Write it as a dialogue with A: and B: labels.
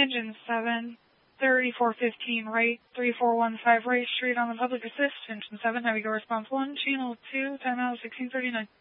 A: Engine 7, 3415 right, 3415 right, straight on the public assist. Engine 7, Navigo response 1, channel 2, timeout 1639.